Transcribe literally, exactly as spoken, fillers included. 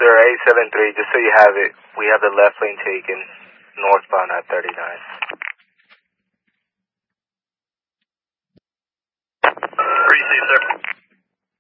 sir, eight seven three, just so you have it, we have the left lane taken, northbound at thirty-nine.